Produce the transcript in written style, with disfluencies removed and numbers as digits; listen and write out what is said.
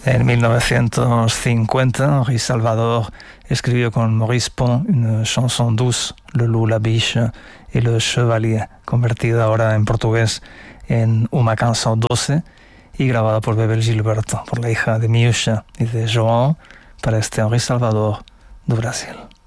En 1950, Henri Salvador escribió con Maurice Pont una chanson douce, Le Loup, la Biche et le Chevalier, convertida ahora en portugués en Uma Canção Doce y grabada por Bebel Gilberto, por la hija de Miúcha y de João, para este Henri Salvador do Brasil.